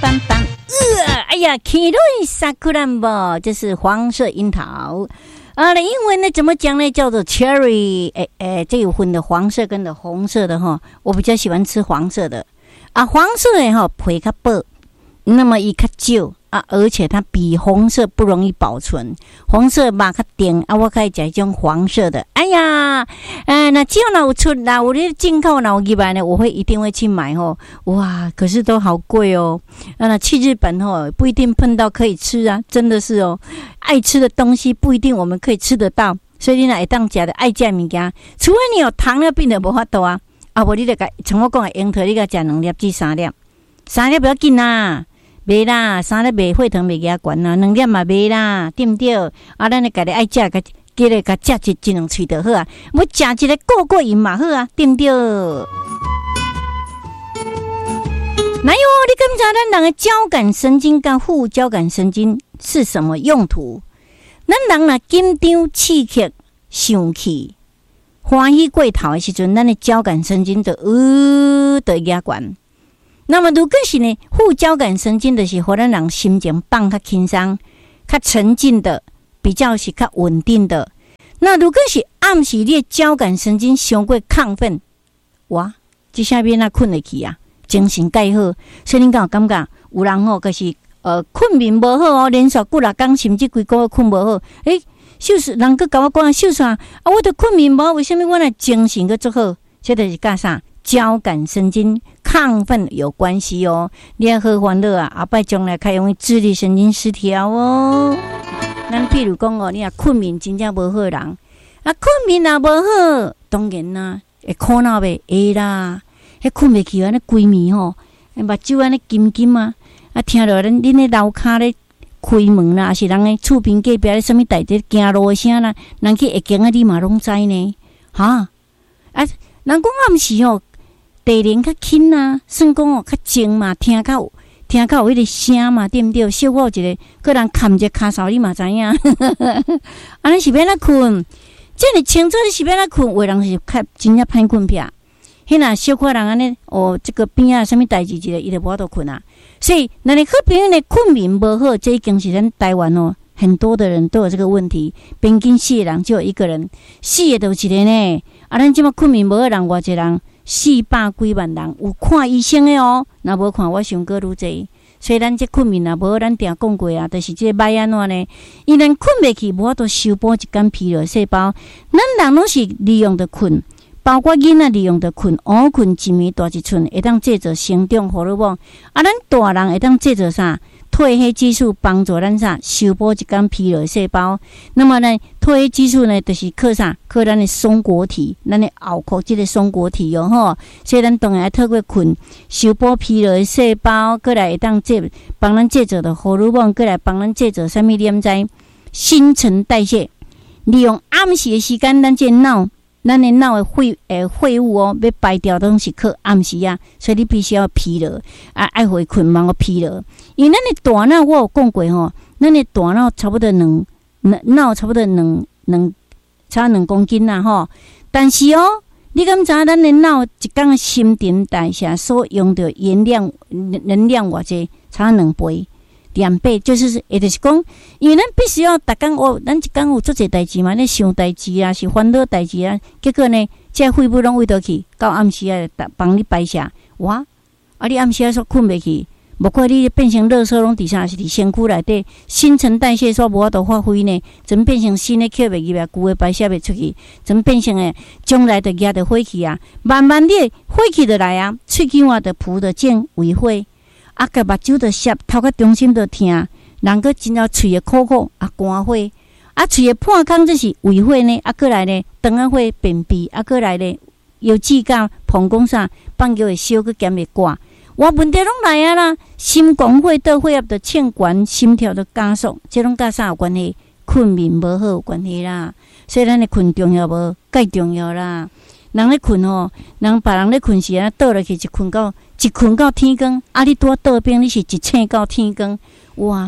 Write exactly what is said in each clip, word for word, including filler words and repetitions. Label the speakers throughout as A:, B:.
A: 梆梆，呃，哎呀 ，Kiroi Sakuranbo， 这是黄色樱桃。啊，那英文呢怎么讲呢？叫做 cherry， 哎哎，这有分的黄色跟的红色的哈。我比较喜欢吃黄色的啊，黄色的哈皮较薄，那么伊较少啊，而且它比红色不容易保存。红色嘛较甜啊，我可以吃一种黄色的。哎呀，哎，那只要有出啦，有咧进口然后入来呢，我会一定会去买吼。哇，可是都好贵哦。啊，那去日本吼不一定碰到可以吃啊，真的是哦。爱吃的东西不一定我们可以吃得到，所以你若会当食的爱食物件，除非你有糖尿病的无法度啊。啊，无你就甲像我讲的樱桃，你甲食两粒至三粒，三粒不要紧啦。袂啦，三粒袂血糖袂压悬啦，两粒嘛袂啦，对不对？啊，咱咧家己爱食，甲记咧甲食一一两喙就好啊。要食一个过过瘾嘛好啊，对不对？哪有？你敢知咱人的交感神经跟副交感神经是什么用途？咱人若紧张、刺激、生气、欢喜过头的时阵，咱的交感神经就呃就压悬。那么如果是呢，副交感神经就是互咱人心情放较轻松、较沉静的，比较是较稳定的。那如果是暗时你的交感神经伤过亢奋，哇，这下面那困会去啊，精神介好。所以恁敢有感觉有人吼，就是呃困眠无好哦，连续几六天甚至几个月困无好，诶，就是人佫甲我讲秀啥啊，我的困眠无好，为什么我的精神佫足好？这就是甲啥？交感神经亢奋有关系哦，你要喝欢乐啊，后摆将来较容易智力神经失调哦。咱譬如讲哦，你若困眠真正无好人，啊困眠也无好，当然啦，会苦恼袂会啦，迄困袂去安尼规暝吼，目睭安尼金金啊，啊听到恁恁咧楼骹咧开门啦，还是人诶厝边隔壁咧什么代志行路诶声啦，人去会惊啊，你嘛拢知呢，哈啊，人讲暗时吼。地灵较轻啊，算讲哦较静嘛，听较听较有迄个声嘛，对毋对？小可有一个，个人牵一个骹梢，你嘛知影。安尼是要哪困？这么清楚你是要哪困？有人是较真正歹困片。迄若小可人安尼哦，这个边啊，什么代志一个伊就无法度困啊。所以，咱的好朋友呢，困眠无好，这已经是咱台湾哦，很多的人都有这个问题。平均四个人就有一个人，死的都一个呢。啊，咱即马困眠无好人，偌一人。四百几万人有看医生的哦，若无看我想过愈济。所以咱这困眠啊，无咱定讲过啊，就是这歹安怎呢？伊咱困袂去，无法度修补一间疲劳细胞。咱人拢是利用的困，包括囡仔利用的困，乌困一暝大一寸，会当制造成长荷尔蒙。啊，咱大人会当制造啥？褪黑激素帮助咱啥修补一间疲劳细胞。那么呢，褪黑激素呢，就是靠啥？靠咱的松果体，咱的后壳这个松果体哟吼。所以咱当然要透过困修补疲劳的细胞，过来会当制帮咱制造的荷尔蒙，过来帮咱制造什么？你毋知？新陈代谢，利用暗时的时间，咱这脑。咱的脑的废诶废物哦，要排掉都是靠暗时啊，所以你必须要疲劳啊，爱回困嘛，我疲劳。因为咱的大脑我有讲过吼，咱的大脑差不多两脑差不多两两差两公斤啦吼。但是哦，你敢知咱的脑一天的新陈代谢所用的原量能量偌济，差两倍。两倍就是，也就是讲，因为咱必须要逐工哦，咱一工有做侪代志嘛，咧想代志啊，是烦恼代志啊，结果呢，这肺部拢喂倒去，到暗时啊，帮你排泄，哇！啊，你暗时啊说困袂去，无怪你变成垃圾拢伫啥，是伫身躯内底，新陈代谢所无法度发挥呢，怎变成新的吸袂入来，旧的排泄袂出去，怎变成诶，将来就压着火气啊，慢慢你火气就来啊，喙齿啊就浮着正为火。啊，个目睭就涩，头壳中心就疼，人个真正喙会苦苦，啊肝火，啊喙会破空，这是胃火呢，啊过来呢，肠仔火便秘，啊过来呢，腰子甲膀胱啥，放尿会烧，个减会挂，哇问题拢来啊啦，心肝火倒血压就欠悬，心跳就加速，这拢甲啥有关系？困眠无好有关系啦，所以咱的困重要无？介重要啦。人咧困吼，人别人咧困时啊，倒落去一困到一困到天光，啊！你拄倒边，你是一醒到天光，哇！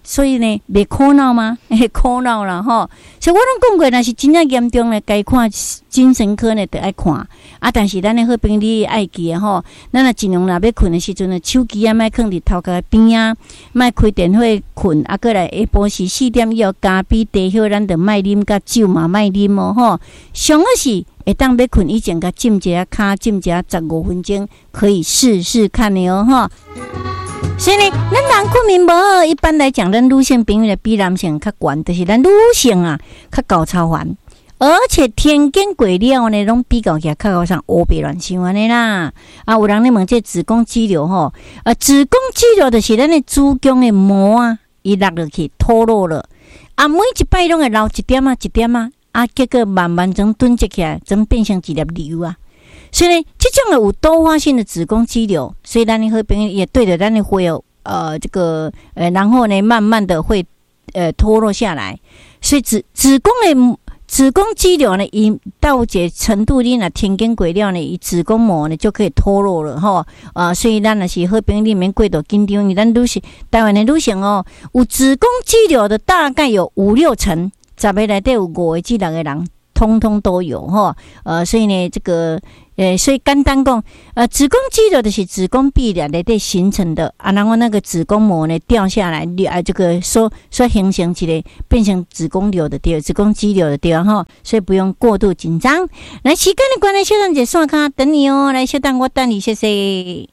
A: 所以呢，袂苦恼吗？会苦恼啦吼。所以我拢讲过，若是真正严重咧，该看精神科呢，得爱看。啊，但是咱的好朋友你爱记啊吼，咱若尽量若要困的时阵呢，手机啊，莫放伫头壳边啊，莫开电话困，啊，过来下晡时四点以后，咖啡茶喝，咱得莫啉，甲酒嘛莫啉哦吼。上好是会当要困以前，甲浸一下骹，浸一下十五分钟，可以试试看的哦吼。所以呢，咱人困眠无好，一般来讲，咱女性朋友比男性较悬，就是咱女性啊较高超凡，而且天经过了呢，拢比较起来较高上乌白乱想安尼啦。啊，有人咧问这子宫肌瘤吼，啊，子宫肌瘤就是咱的子宫的膜啊，伊落落去脱落了，啊，每一摆拢会流一点啊一点啊，啊，结果慢慢从囤积起来，从变成一粒瘤啊。所以呢，这种的有多发性的子宫肌瘤，所以咱的好朋友也对着咱的会有呃这个呃，然后呢，慢慢的会呃脱落下来。所以子子宫的子宫肌瘤呢，一到这程度你若天经过了呢，伊子宫膜呢就可以脱落了吼。啊、呃，所以咱若是好朋友里面过度紧张，因为咱女性台湾的女性哦，有子宫肌瘤的大概有五六成，十个内底有五个至六个人。通通都有哈，呃，所以呢，这个，呃，所以简单讲，呃，子宫肌瘤就是子宫壁的内底形成的啊，然后那个子宫膜呢掉下来，啊，这个所所形成一个变成子宫瘤的地，子宫肌瘤的地方哈，所以不用过度紧张。来，时间的关系，小等姐刷卡等你哦，来，小等我等你，谢谢。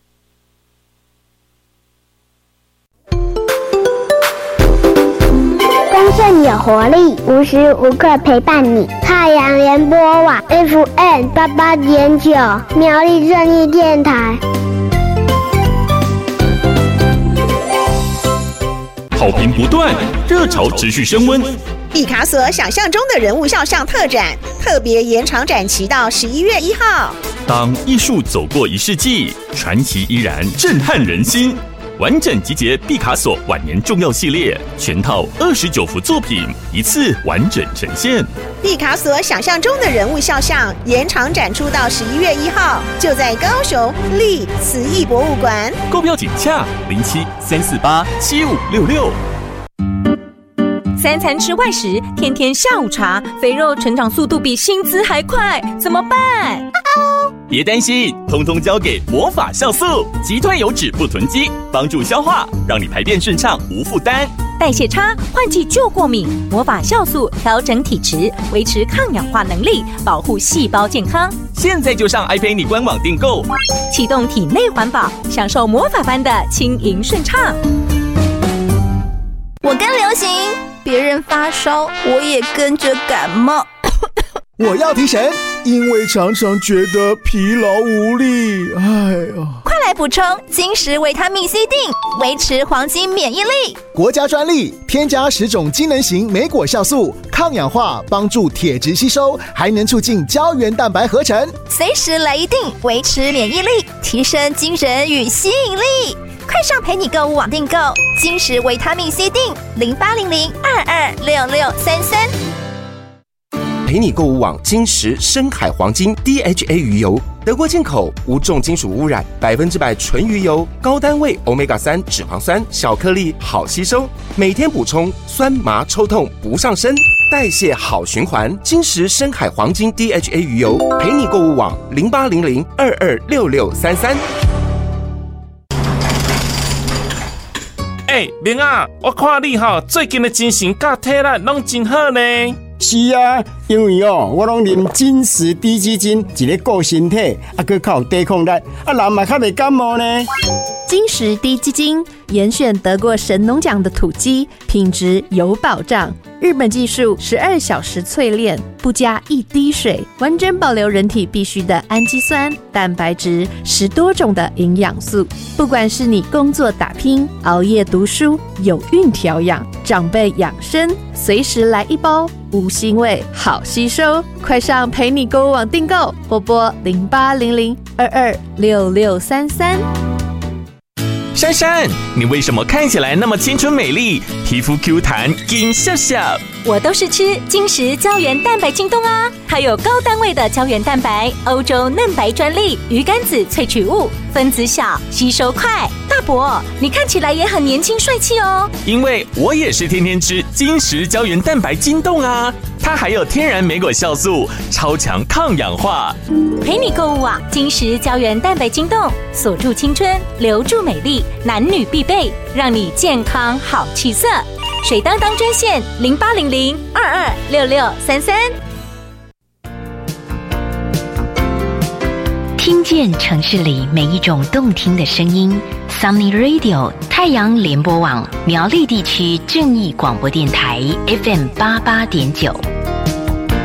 B: 丰盛有活力，无时无刻陪伴你。太阳联播网 F M 八八点九，苗栗正义电台。
C: 好评不断，热潮持续升温。
D: 毕卡索想象中的人物肖像特展，特别延长展期到十一月一号。
C: 当艺术走过一世纪，传奇依然震撼人心。完整集结毕卡索晚年重要系列，全套二十九幅作品，一次完整呈现。
D: 毕卡索想象中的人物肖像延长展出到十一月一号，就在高雄立慈艺博物馆。
C: 购票请洽零七三四八七五六六。
E: 三餐吃外食，天天下午茶，肥肉成长速度比薪资还快，怎么办？
C: 别担心，通通交给魔法酵素，击退油脂不囤积，帮助消化，让你排便顺畅无负担。
E: 代谢差，换季就过敏，魔法酵素调整体质，维持抗氧化能力，保护细胞健康。
C: 现在就上爱陪你官网订购，
E: 启动体内环保，享受魔法般的轻盈顺畅。
F: 我跟流行，别人发烧，我也跟着感冒。
G: 我要提神，因为常常觉得疲劳无力。哎呦，
F: 快来补充金石维他命 C 锭，维持黄金免疫力。
G: 国家专利，添加十种机能型莓果酵素，抗氧化，帮助铁质吸收，还能促进胶原蛋白合成。
F: 随时来一锭，维持免疫力，提升精神与吸引力。快上陪你购物网订购金石维他命 C 锭，零八零零二二六六三三。
H: 陪你购物网金石深海黄金 D H A 鱼油，德国进口，无重金属污染，百分之百纯鱼油，高单位 欧米伽三 脂肪酸，小颗粒好吸收，每天补充，酸麻抽痛不上身，代谢好循环。金石深海黄金 D H A 鱼油，陪你购物网零八零零二二六六三三。
I: 哎、欸，明啊，我看你哈最近的精神甲体力拢真好呢。
J: 是啊，因为哦，我拢啉金石低基金，一个顾身体，啊，佮较有抵抗力，啊，人嘛较袂感冒呢。
K: 金石低基金严选得过神农奖的土鸡，品质有保障。日本技术十二小时淬炼，不加一滴水，完整保留人体必需的氨基酸、蛋白质，十多种的营养素。不管是你工作打拼、熬夜读书、有孕调养、长辈养生，随时来一包，无腥味，好吸收。快上陪你购物网订购，或拨零八零零二二六六三三。
C: 珊珊，你为什么看起来那么青春美丽，皮肤 Q 弹金笑笑？
E: 我都是吃金石胶原蛋白京东啊，它有高单位的胶原蛋白，欧洲嫩白专利鱼肝子萃取物， 分子小，吸收快。大伯，你看起来也很年轻帅气哦。
C: 因为我也是天天吃金石胶原蛋白筋冻啊，它还有天然莓果酵素，超强抗氧化。
E: 陪你购物网，金石胶原蛋白筋冻，锁住青春，留住美丽，男女必备，让你健康好气色。水当当专线零八零零二二六六三三。
L: 听见城市里每一种动听的声音 ，Sunny Radio 太阳联播网苗栗地区正义广播电台 F M 八八点九。